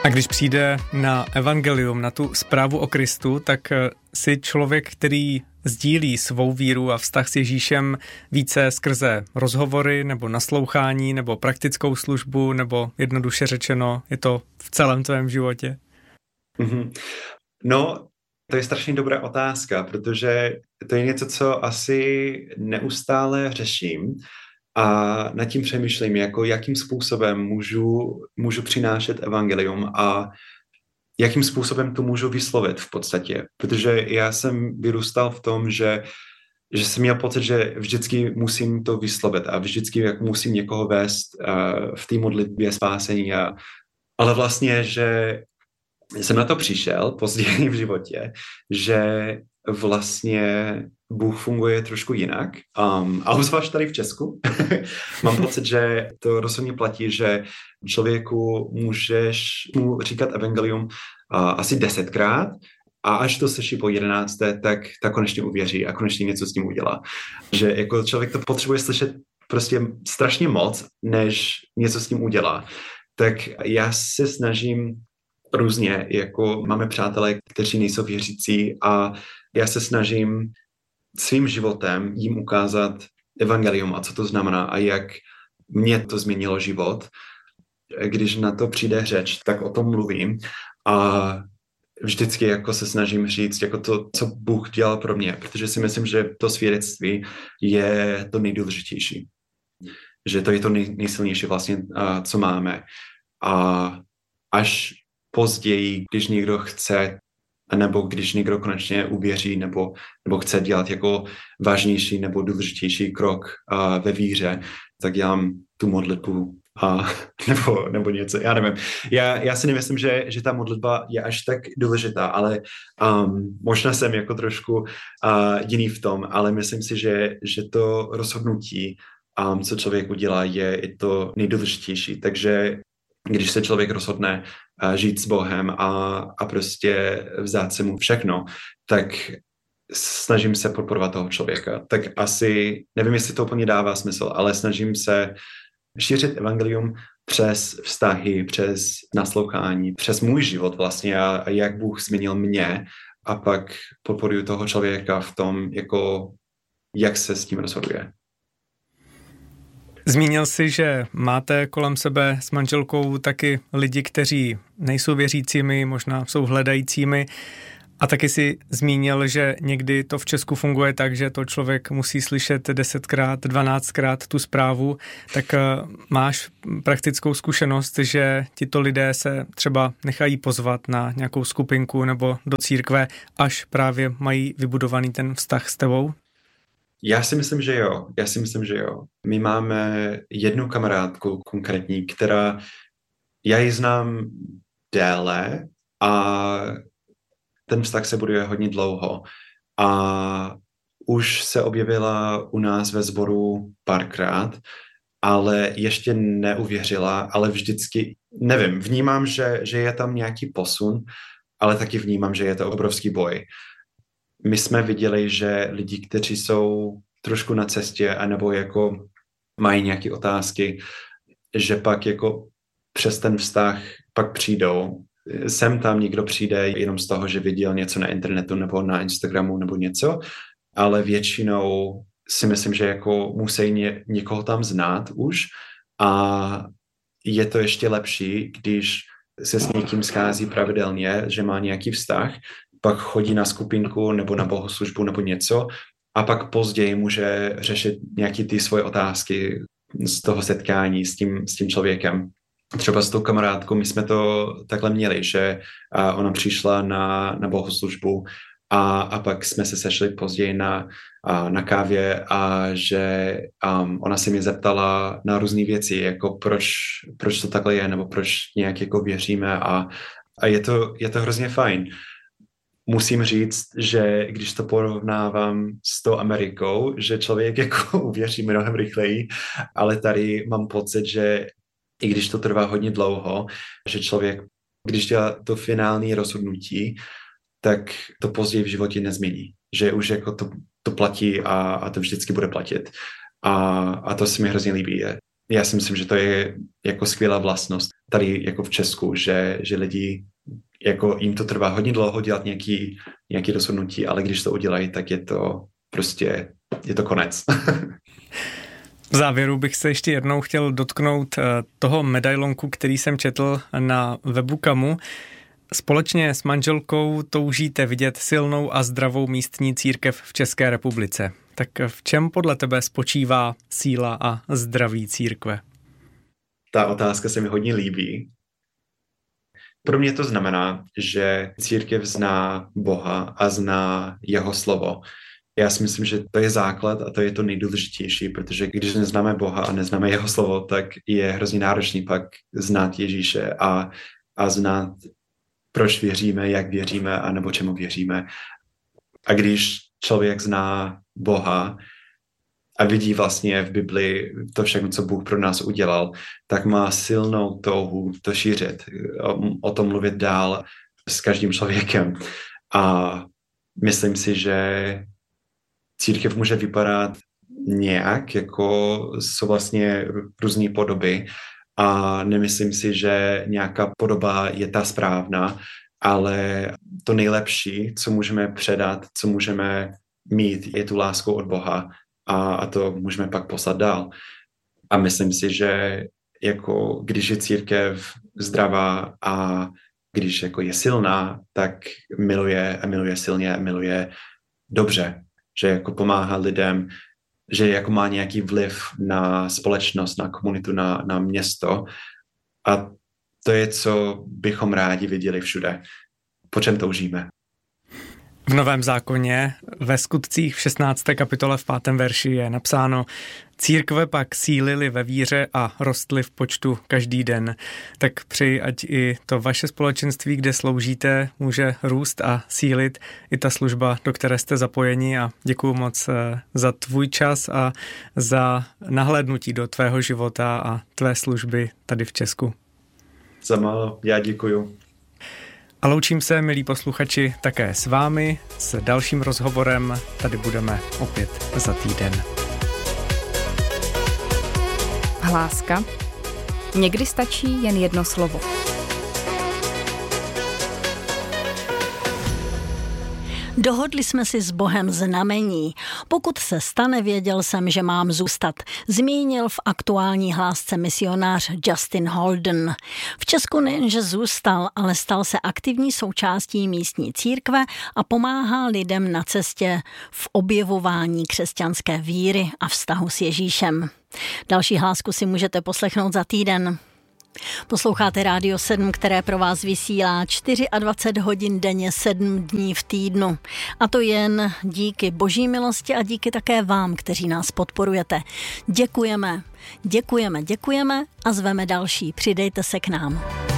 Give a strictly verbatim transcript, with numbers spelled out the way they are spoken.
A když přijde na evangelium, na tu zprávu o Kristu, tak si člověk, který sdílí svou víru a vztah s Ježíšem více skrze rozhovory nebo naslouchání nebo praktickou službu, nebo jednoduše řečeno, je to v celém tvém životě? Mm-hmm. No, to je strašně dobrá otázka, protože to je něco, co asi neustále řeším a nad tím přemýšlím, jako jakým způsobem můžu, můžu přinášet evangelium a jakým způsobem to můžu vyslovit v podstatě. Protože já jsem vyrůstal v tom, že, že jsem měl pocit, že vždycky musím to vyslovit a vždycky jak musím někoho vést uh, v té modlitbě spásení. A, ale vlastně, že jsem na to přišel později v životě, že vlastně Bůh funguje trošku jinak. Um, a obzvlášť tady v Česku. Mám pocit, že to rozhodně platí, že člověku můžeš mu říkat evangelium uh, asi desetkrát a až to slyší po jedenácté, tak, tak konečně uvěří a konečně něco s tím udělá. Že jako člověk to potřebuje slyšet prostě strašně moc, než něco s tím udělá. Tak já se snažím různě, jako máme přátelé, kteří nejsou věřící a já se snažím svým životem jim ukázat evangelium a co to znamená a jak mě to změnilo život. Když na to přijde řeč, tak o tom mluvím a vždycky jako se snažím říct jako to, co Bůh dělal pro mě, protože si myslím, že to svědectví je to nejdůležitější. Že to je to nej, nejsilnější vlastně, co máme. A až později, když někdo chce, nebo když někdo konečně uvěří, nebo, nebo chce dělat jako vážnější nebo důležitější krok uh, ve víře, tak dělám tu modlitbu uh, nebo, nebo něco, já nevím. Já, já si nemyslím, že, že ta modlitba je až tak důležitá, ale um, možná jsem jako trošku uh, jiný v tom, ale myslím si, že, že to rozhodnutí, um, co člověk udělá, je i to nejdůležitější. Takže když se člověk rozhodne uh, žít s Bohem a, a prostě vzát se mu všechno, tak snažím se podporovat toho člověka. Tak asi, nevím, jestli to úplně dává smysl, ale snažím se šířit evangelium přes vztahy, přes naslouchání, přes můj život vlastně a, a jak Bůh změnil mě a pak podporuju toho člověka v tom, jako jak se s tím rozhoduje. Zmínil jsi, že máte kolem sebe s manželkou taky lidi, kteří nejsou věřícími, možná jsou hledajícími. A taky si zmínil, že někdy to v Česku funguje tak, že to člověk musí slyšet desetkrát, dvanáctkrát tu zprávu. Tak máš praktickou zkušenost, že tito lidé se třeba nechají pozvat na nějakou skupinku nebo do církve, až právě mají vybudovaný ten vztah s tebou? Já si myslím, že jo. Já si myslím, že jo. My máme jednu kamarádku konkrétní, která, já ji znám déle a ten vztah se buduje hodně dlouho. A už se objevila u nás ve sboru párkrát, ale ještě neuvěřila, ale vždycky, nevím, vnímám, že, že je tam nějaký posun, ale taky vnímám, že je to obrovský boj. My jsme viděli, že lidi, kteří jsou trošku na cestě anebo jako mají nějaké otázky, že pak jako přes ten vztah pak přijdou. Sem tam někdo přijde jenom z toho, že viděl něco na internetu nebo na Instagramu nebo něco, ale většinou si myslím, že jako musí ně, někoho tam znát už a je to ještě lepší, když se s někým schází pravidelně, že má nějaký vztah, pak chodí na skupinku nebo na bohoslužbu nebo něco a pak později může řešit nějaké ty svoje otázky z toho setkání s tím, s tím člověkem. Třeba s tou kamarádkou my jsme to takhle měli, že ona přišla na, na bohoslužbu a, a pak jsme se sešli později na, na kávě a že um, ona se mě zeptala na různé věci, jako proč, proč to takhle je, nebo proč nějak jako věříme a, a je to, je to hrozně fajn. Musím říct, že když to porovnávám s tou Amerikou, že člověk jako uvěří mnohem rychleji, ale tady mám pocit, že i když to trvá hodně dlouho, že člověk, když dělá to finální rozhodnutí, tak to později v životě nezmění. Že už jako to, to platí a, a to vždycky bude platit. A, a to se mi hrozně líbí. já si myslím, že to je jako skvělá vlastnost tady jako v Česku, že, že lidi, jako jim to trvá hodně dlouho dělat nějaký, nějaký rozhodnutí, ale když to udělají, tak je to prostě, je to konec. V závěru bych se ještě jednou chtěl dotknout toho medailonku, který jsem četl na webu Kamu. Společně s manželkou toužíte vidět silnou a zdravou místní církev v České republice. Tak v čem podle tebe spočívá síla a zdraví církve? Ta otázka se mi hodně líbí. Pro mě to znamená, že církev zná Boha a zná jeho slovo. Já si myslím, že to je základ a to je to nejdůležitější, protože když neznáme Boha a neznáme jeho slovo, tak je hrozně náročný pak znát Ježíše a, a znát, proč věříme, jak věříme a nebo čemu věříme. A když člověk zná Boha a vidí vlastně v Biblii to všechno, co Bůh pro nás udělal, tak má silnou touhu to šířit, o, o tom mluvit dál s každým člověkem. A myslím si, že církev může vypadat nějak, jako jsou vlastně různé podoby a nemyslím si, že nějaká podoba je ta správná, ale to nejlepší, co můžeme předat, co můžeme mít, je tu lásku od Boha a, a to můžeme pak poslat dál. A myslím si, že jako když je církev zdravá a když jako je silná, tak miluje a miluje silně a miluje dobře, že jako pomáhá lidem, že jako má nějaký vliv na společnost, na komunitu, na, na město a to je, co bychom rádi viděli všude. Po čem toužíme? V Novém zákoně ve Skutcích v šestnácté kapitole v pátém verši je napsáno: Církve pak sílily ve víře a rostly v počtu každý den. Tak přeji, ať i to vaše společenství, kde sloužíte, může růst a sílit, i ta služba, do které jste zapojeni, a děkuju moc za tvůj čas a za nahlédnutí do tvého života a tvé služby tady v Česku. Za málo, já děkuju. A loučím se, milí posluchači, také s vámi. S dalším rozhovorem tady budeme opět za týden. Hláska. Někdy stačí jen jedno slovo. Dohodli jsme si s Bohem znamení. Pokud se stane, věděl jsem, že mám zůstat. Zmínil v aktuální hlásce misionář Justin Holden. V Česku nejenže zůstal, ale stal se aktivní součástí místní církve a pomáhá lidem na cestě v objevování křesťanské víry a vztahu s Ježíšem. Další hlásku si můžete poslechnout za týden. Posloucháte Rádio sedm, které pro vás vysílá dvacet čtyři hodin denně, sedm dní v týdnu. A to jen díky boží milosti a díky také vám, kteří nás podporujete. Děkujeme, děkujeme, děkujeme a zveme další. Přidejte se k nám.